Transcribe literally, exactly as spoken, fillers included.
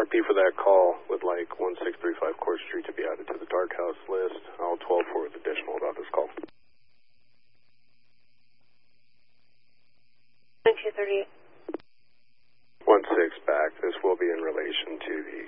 P for that call would like one six three five Court Street to be added to the dark house list. I'll twelve forward additional about this call. two thirty-eight. one six back. This will be in relation to the